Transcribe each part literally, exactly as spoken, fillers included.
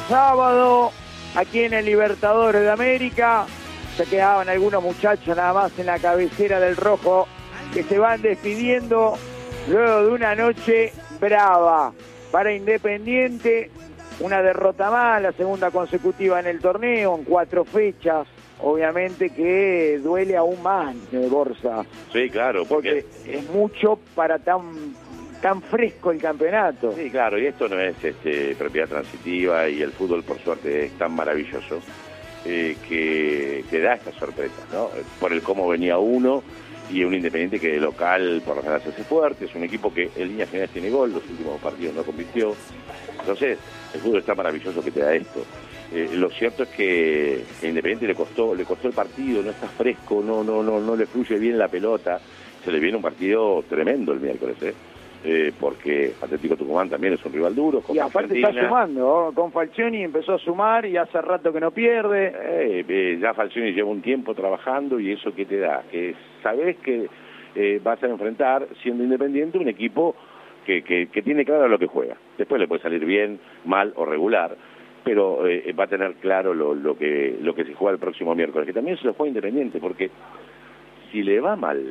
sábado, aquí en el Libertadores de América. Se quedaban algunos muchachos nada más en la cabecera del rojo, que se van despidiendo luego de una noche brava para Independiente. Una derrota más, la segunda consecutiva en el torneo, en cuatro fechas. Obviamente que duele aún más, eh, Borsa. Sí, claro, porque... porque es mucho para tan tan fresco el campeonato. Sí, claro, y esto no es este, propiedad transitiva, y el fútbol, por suerte, es tan maravilloso eh, que te da estas sorpresas, ¿no? Por el cómo venía uno, y un Independiente que de local por lo general se hace fuerte, es un equipo que en líneas generales tiene gol, los últimos partidos no convirtió. Entonces, el fútbol está maravilloso que te da esto. Eh, lo cierto es que a Independiente le costó, le costó el partido, no está fresco, no, no, no, no le fluye bien la pelota. Se le viene un partido tremendo el miércoles, ¿eh? Eh, porque Atlético Tucumán también es un rival duro. Y aparte Argentina, está sumando, ¿no? Con Falcioni empezó a sumar y hace rato que no pierde. Eh, eh, ya Falcioni lleva un tiempo trabajando, y eso que te da, que sabés que eh, vas a enfrentar, siendo Independiente, un equipo que, que, que tiene claro lo que juega. Después le puede salir bien, mal o regular, pero eh, va a tener claro lo, lo que lo que se juega el próximo miércoles, que también se lo juega Independiente, porque si le va mal,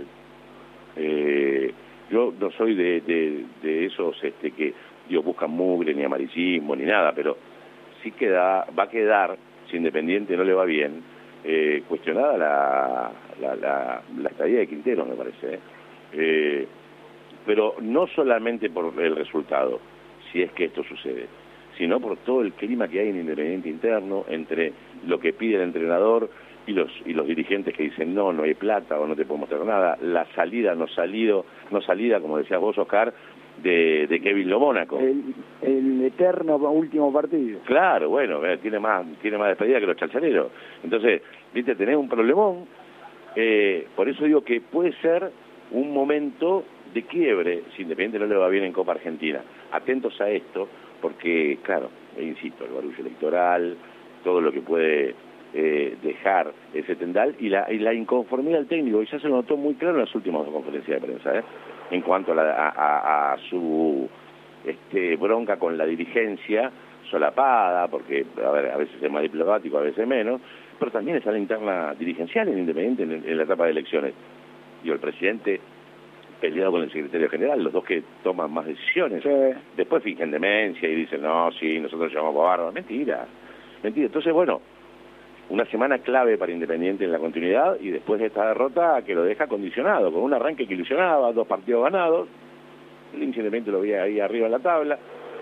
eh, yo no soy de, de, de esos este, que digo, buscan mugre, ni amarillismo, ni nada, pero sí queda, va a quedar, si Independiente no le va bien, eh, cuestionada la, la, la, la estadía de Quintero, me parece. ¿eh? Eh, pero no solamente por el resultado, si es que esto sucede, sino por todo el clima que hay en Independiente interno, entre lo que pide el entrenador y los y los dirigentes que dicen no, no hay plata o no te puedo mostrar nada, la salida no salido, no salida, como decías vos, Oscar, de, de Kevin Lo Mónaco. El, el eterno último partido. Claro, bueno, tiene más tiene más despedida que los chalchaleros. Entonces, viste, tenés un problemón, eh, por eso digo que puede ser un momento de quiebre si Independiente no le va bien en Copa Argentina. Atentos a esto, porque, claro, insisto, el barullo electoral, todo lo que puede eh, dejar ese tendal, y la, y la inconformidad del técnico, y ya se lo notó muy claro en las últimas conferencias de prensa, ¿eh? en cuanto a, la, a, a, a su este, bronca con la dirigencia, solapada, porque a, ver, a veces es más diplomático, a veces menos, pero también está la interna dirigencial en Independiente en, en la etapa de elecciones. Y el presidente peleado con el secretario general, los dos que toman más decisiones. Sí. Después fingen demencia y dicen, no, sí, nosotros llamamos a Bárbaro. Mentira, mentira. Entonces, bueno, una semana clave para Independiente en la continuidad, y después de esta derrota que lo deja condicionado, con un arranque que ilusionaba, dos partidos ganados, el Independiente lo veía ahí arriba en la tabla,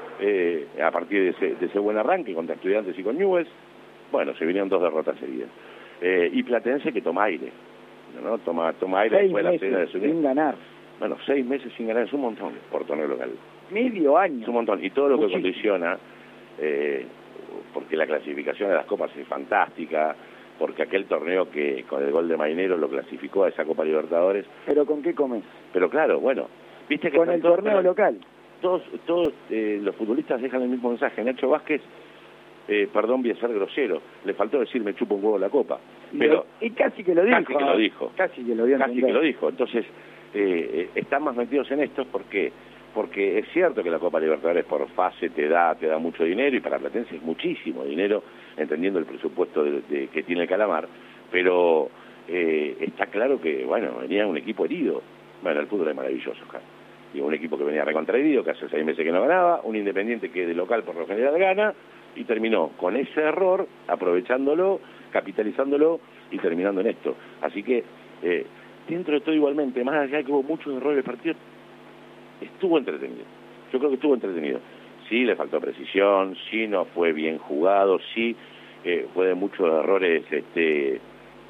eh, a partir de ese, de ese buen arranque contra Estudiantes y con Newell's, bueno, se vinieron dos derrotas seguidas. Eh, y Platense que toma aire, ¿no? Toma, toma aire Seis después de la cena de su sin ganar. Bueno, seis meses sin ganar es un montón por torneo local. Medio año. Es un montón. Y todo lo Muchísimo. que condiciona, eh, porque la clasificación de las copas es fantástica, porque aquel torneo que con el gol de Mainero lo clasificó a esa Copa Libertadores. ¿Pero con qué comes? Pero claro, bueno, viste que con el todos, torneo local. Todos, todos eh, los futbolistas dejan el mismo mensaje. Nacho Vázquez, eh, perdón, voy a ser grosero, le faltó decir me chupo un huevo la copa. Y, pero lo, y casi que lo dijo. Casi que lo dijo. Casi que lo dio a Casi entender. que lo dijo. Entonces, eh, están más metidos en esto porque porque es cierto que la Copa Libertadores por fase te da te da mucho dinero, y para Platense es muchísimo dinero, entendiendo el presupuesto de, de, que tiene el Calamar, pero eh, está claro que, bueno, venía un equipo herido. Bueno, el fútbol es maravilloso, Oscar. Digo, un equipo que venía recontraído, que hace seis meses que no ganaba, un Independiente que de local por lo general gana, y terminó con ese error, aprovechándolo, capitalizándolo y terminando en esto. Así que, eh, dentro de todo igualmente, más allá de que hubo muchos errores del partido, estuvo entretenido. Yo creo que estuvo entretenido. Sí, le faltó precisión, sí no fue bien jugado, sí eh, fue de muchos errores, este,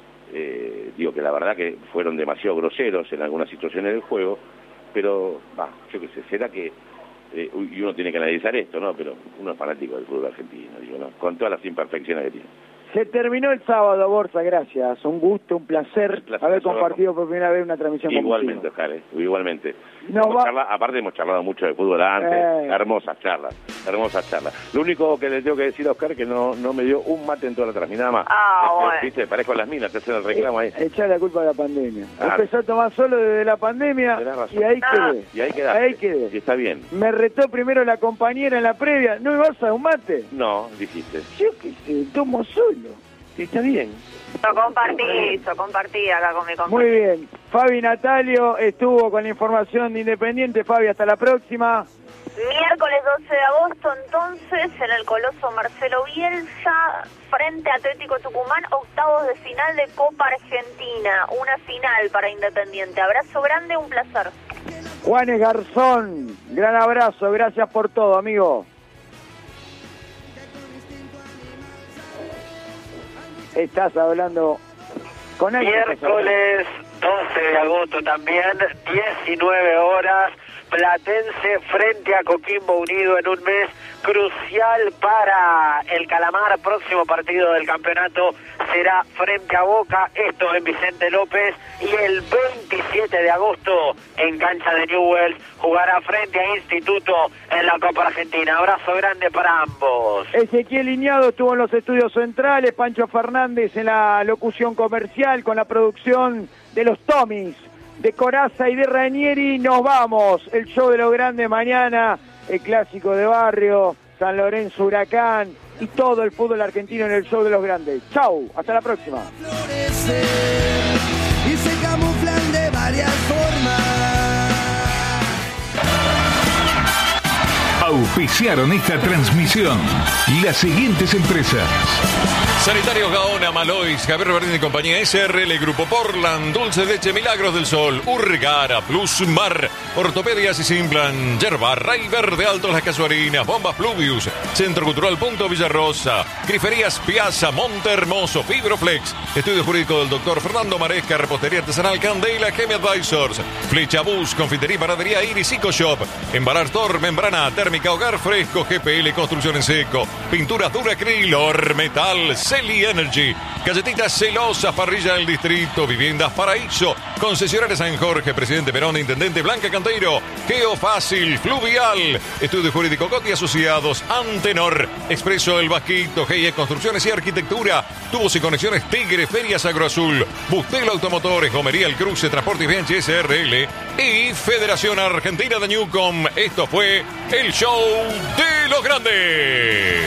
eh, digo que la verdad que fueron demasiado groseros en algunas situaciones del juego, pero, bah, yo qué sé, será que, eh, y uno tiene que analizar esto, ¿no? Pero uno es fanático del fútbol argentino, digo, ¿no? Con todas las imperfecciones que tiene. Se terminó el sábado, Borsa, gracias. Un gusto, un placer, placer haber compartido por primera vez una transmisión. Igualmente, Oscar, ¿eh? Igualmente. No hemos va... charlado, aparte hemos charlado mucho de fútbol antes, eh. hermosas charlas, hermosas charlas. Lo único que le tengo que decir a Oscar es que no, no me dio un mate en toda la transmisión, nada más. Ah, este, bueno. Viste, parezco las minas, te hacen el reclamo ahí. Echar la culpa de la pandemia. Ah. Empezó a tomar solo desde la pandemia y ahí Ah. quedé. Y ahí quedaste. Ahí quedé. Y está bien. Me retó primero la compañera en la previa. ¿No me vas a dar un mate? No, dijiste. Yo qué sé, tomo solo. Y está bien. Lo compartí, lo compartí acá con mi compañero. Muy bien. Fabi Natalio estuvo con la información de Independiente. Fabi, hasta la próxima. Miércoles doce de agosto, entonces, en el Coloso Marcelo Bielsa, frente a Atlético Tucumán, octavos de final de Copa Argentina. Una final para Independiente. Abrazo grande, un placer. Juanes Garzón, gran abrazo. Gracias por todo, amigo. Estás hablando con él. Miércoles doce de agosto también, diecinueve horas, Platense frente a Coquimbo Unido en un mes crucial para el Calamar. Próximo partido del campeonato será frente a Boca, esto en Vicente López, y el veintisiete de agosto en cancha de Newell's jugará frente a Instituto en la Copa Argentina. Abrazo grande para ambos. Ezequiel Liñado estuvo en los estudios centrales, Pancho Fernández en la locución comercial con la producción de los Tomis, de Corazza y de Ranieri. Nos vamos, el show de los grandes mañana, el clásico de barrio, San Lorenzo Huracán y todo el fútbol argentino en el show de los grandes. Chau, hasta la próxima. Y se camuflan de varias formas. Auspiciaron esta transmisión las siguientes empresas: Sanitarios Gaona, Malois, Javier Verdín y compañía, S R L, Grupo Portland, Dulce Leche Milagros del Sol, Urgara, Plus Mar, Ortopedias y Simplan, Yerba, Ray Verde Altos Las Casuarinas, Bombas Pluvius, Centro Cultural Punto Villarrosa, Griferías Piazza, Monte Hermoso, Fibroflex, Estudio Jurídico del Doctor Fernando Maresca, Repostería Artesanal Candela, Gemi Advisors, Flecha Bus, Confitería Panadería Iris, Ico Shop, Embalar Tor, Membrana Térmica, Hogar Fresco, G P L, Construcción en Seco, Pinturas Duracril, Ormetal, Celi Energy, Galletitas Celosas, Parrilla del Distrito, Viviendas Paraíso, Concesionaria San Jorge, Presidente Perón, Intendente Blanca Canteiro, Geofácil, Fluvial, Estudio Jurídico Coti Asociados, Antenor, Expreso El Vasquito, G I E Construcciones y Arquitectura, Tubos y Conexiones Tigre, Ferias Agroazul, Bustelo Automotores, Gomería El Cruce, Transporte y Bianchi S R L y Federación Argentina de Newcom. Esto fue el show de los grandes.